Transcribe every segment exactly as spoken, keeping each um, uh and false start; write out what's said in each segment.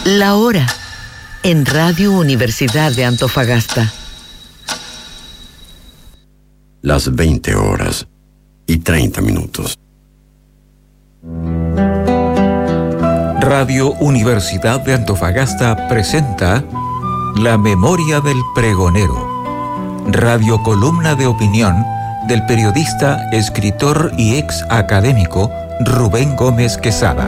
La hora en Radio Universidad de Antofagasta. Las veinte horas y treinta minutos. Radio Universidad de Antofagasta presenta La Memoria del Pregonero, radio columna de opinión del periodista, escritor y ex académico Rubén Gómez Quesada.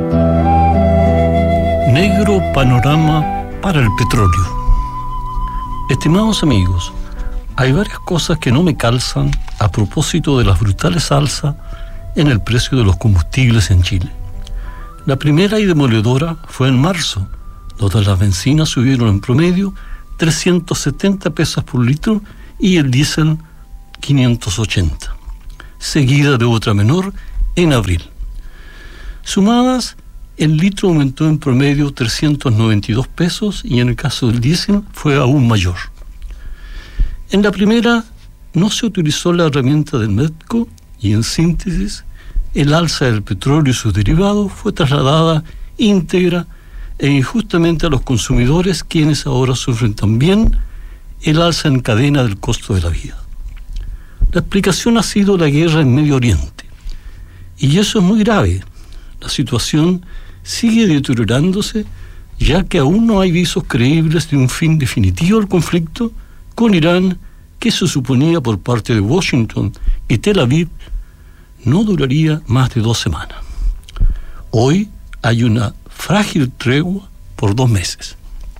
Negro panorama para el petróleo. Estimados amigos, hay varias cosas que no me calzan a propósito de las brutales alzas en el precio de los combustibles en Chile. La primera y demoledora fue en marzo, donde las bencinas subieron en promedio trescientos setenta pesos por litro y el diésel quinientos ochenta, seguida de otra menor en abril. Sumadas, el litro aumentó en promedio trescientos noventa y dos pesos y en el caso del diésel fue aún mayor. En la primera no se utilizó la herramienta del MEDCO y en síntesis, el alza del petróleo y sus derivados fue trasladada íntegra e injustamente a los consumidores, quienes ahora sufren también el alza en cadena del costo de la vida. La explicación ha sido la guerra en Medio Oriente, y eso es muy grave. La situación sigue deteriorándose, ya que aún no hay visos creíbles de un fin definitivo al conflicto con Irán, que se suponía por parte de Washington y Tel Aviv no duraría más de dos semanas. Hoy hay una frágil tregua por dos meses.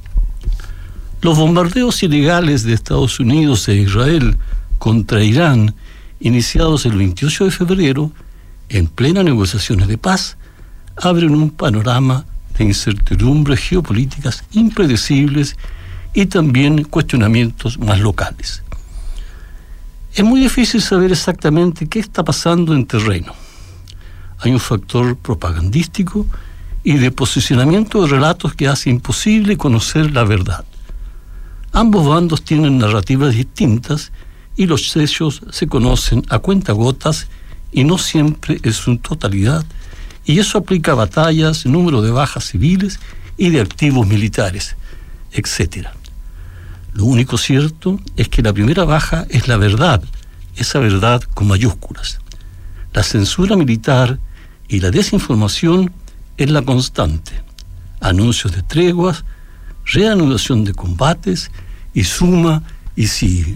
Los bombardeos ilegales de Estados Unidos e Israel contra Irán, iniciados el veintiocho de febrero, en plenas negociaciones de paz, abren un panorama de incertidumbres geopolíticas impredecibles y también cuestionamientos más locales. Es muy difícil saber exactamente qué está pasando en terreno. Hay un factor propagandístico y de posicionamiento de relatos que hace imposible conocer la verdad. Ambos bandos tienen narrativas distintas y los hechos se conocen a cuentagotas y no siempre en su totalidad, y eso aplica a batallas, número de bajas civiles y de activos militares, etcétera. Lo único cierto es que la primera baja es la verdad, esa verdad con mayúsculas. La censura militar y la desinformación es la constante. Anuncios de treguas, reanudación de combates y suma y sigue.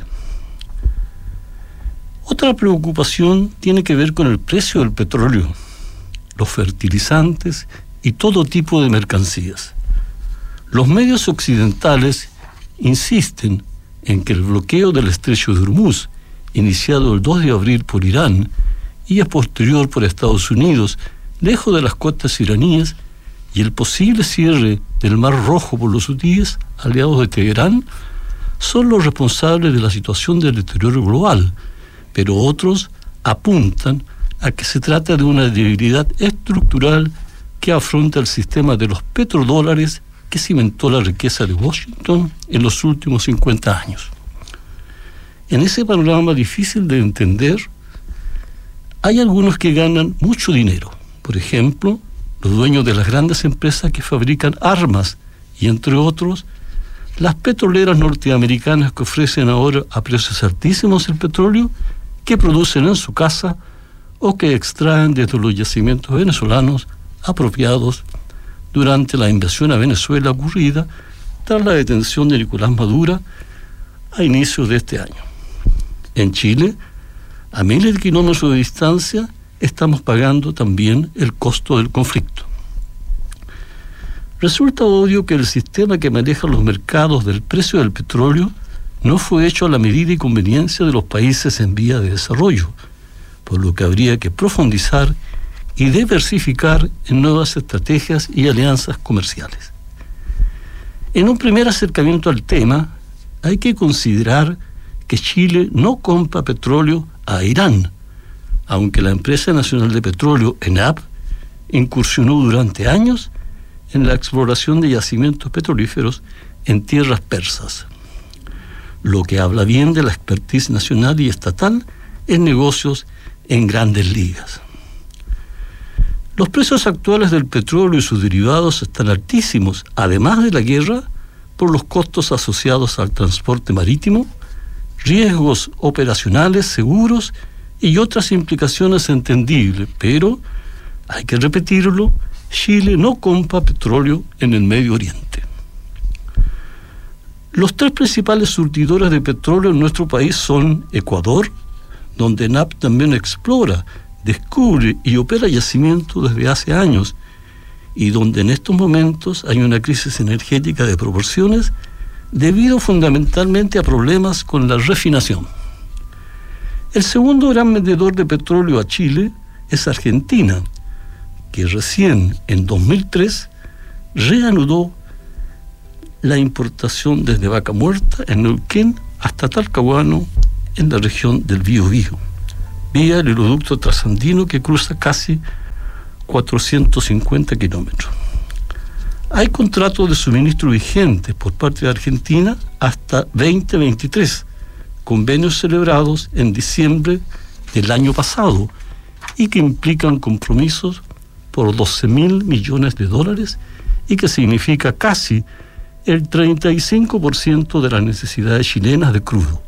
Otra preocupación tiene que ver con el precio del petróleo, los fertilizantes y todo tipo de mercancías. Los medios occidentales insisten en que el bloqueo del estrecho de Hormuz, iniciado el dos de abril por Irán y a posterior por Estados Unidos, lejos de las costas iraníes, y el posible cierre del Mar Rojo por los hutíes, aliados de Teherán, son los responsables de la situación del deterioro global, pero otros apuntan a que se trata de una debilidad estructural que afronta el sistema de los petrodólares que cimentó la riqueza de Washington en los últimos cincuenta años. En ese panorama difícil de entender, hay algunos que ganan mucho dinero. Por ejemplo, los dueños de las grandes empresas que fabrican armas y, entre otros, las petroleras norteamericanas que ofrecen ahora a precios altísimos el petróleo que producen en su casa o que extraen desde los yacimientos venezolanos apropiados durante la invasión a Venezuela ocurrida tras la detención de Nicolás Maduro a inicios de este año. En Chile, a miles de kilómetros de distancia, estamos pagando también el costo del conflicto. Resulta obvio que el sistema que maneja los mercados del precio del petróleo no fue hecho a la medida y conveniencia de los países en vía de desarrollo, por lo que habría que profundizar y diversificar en nuevas estrategias y alianzas comerciales. En un primer acercamiento al tema, hay que considerar que Chile no compra petróleo a Irán, aunque la empresa nacional de petróleo, ENAP, incursionó durante años en la exploración de yacimientos petrolíferos en tierras persas, lo que habla bien de la expertise nacional y estatal en negocios en grandes ligas. Los precios actuales del petróleo y sus derivados están altísimos, además de la guerra, por los costos asociados al transporte marítimo, riesgos operacionales, seguros y otras implicaciones entendibles, pero, hay que repetirlo, Chile no compra petróleo en el Medio Oriente. Los tres principales surtidores de petróleo en nuestro país son Ecuador, donde E N A P también explora, descubre y opera yacimientos desde hace años, y donde en estos momentos hay una crisis energética de proporciones debido fundamentalmente a problemas con la refinación. El segundo gran vendedor de petróleo a Chile es Argentina, que recién en dos mil tres reanudó la importación desde Vaca Muerta en Neuquén hasta Talcahuano en la región del Biobío, vía el oleoducto trasandino que cruza casi cuatrocientos cincuenta kilómetros. Hay contratos de suministro vigentes por parte de Argentina hasta veinte veintitrés, convenios celebrados en diciembre del año pasado y que implican compromisos por doce mil millones de dólares y que significa casi el treinta y cinco por ciento de las necesidades chilenas de crudo.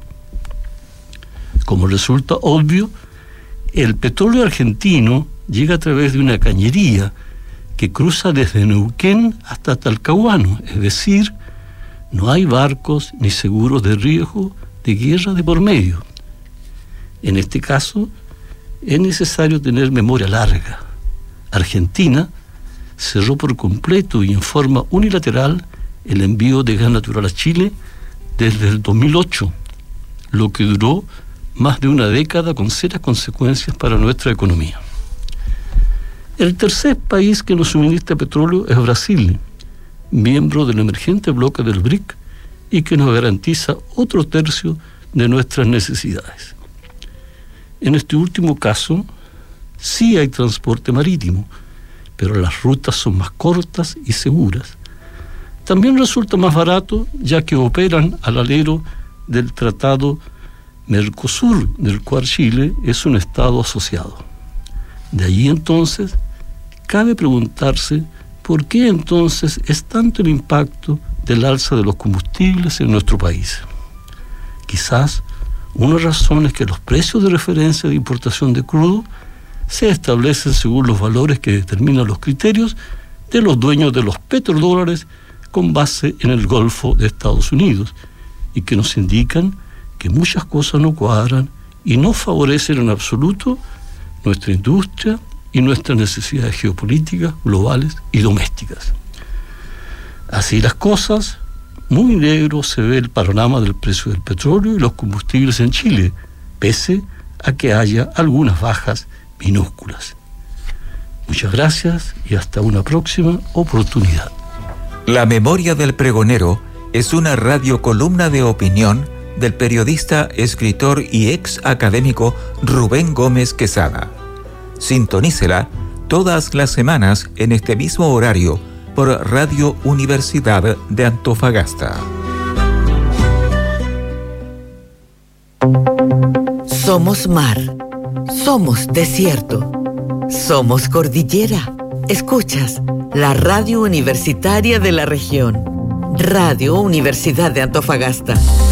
Como resulta obvio, el petróleo argentino llega a través de una cañería que cruza desde Neuquén hasta Talcahuano, es decir, no hay barcos ni seguros de riesgo de guerra de por medio. En este caso, es necesario tener memoria larga. Argentina cerró por completo y en forma unilateral el envío de gas natural a Chile desde el dos mil ocho, lo que duró más de una década con serias consecuencias para nuestra economía. El tercer país que nos suministra petróleo es Brasil, miembro del emergente bloque del B R I C y que nos garantiza otro tercio de nuestras necesidades. En este último caso, sí hay transporte marítimo, pero las rutas son más cortas y seguras. También resulta más barato, ya que operan al alero del Tratado Mercosur, del cual Chile es un estado asociado. De allí entonces, cabe preguntarse por qué entonces es tanto el impacto del alza de los combustibles en nuestro país. Quizás una razón es que los precios de referencia de importación de crudo se establecen según los valores que determinan los criterios de los dueños de los petrodólares con base en el Golfo de Estados Unidos y que nos indican que muchas cosas no cuadran y no favorecen en absoluto nuestra industria y nuestras necesidades geopolíticas, globales y domésticas. Así las cosas, muy negro se ve el panorama del precio del petróleo y los combustibles en Chile, pese a que haya algunas bajas minúsculas. Muchas gracias y hasta una próxima oportunidad. La Memoria del Pregonero es una radiocolumna de opinión del periodista, escritor y ex académico Rubén Gómez Quesada. Sintonícela todas las semanas en este mismo horario por Radio Universidad de Antofagasta. Somos mar, somos desierto, somos cordillera. Escuchas la radio universitaria de la región. Radio Universidad de Antofagasta.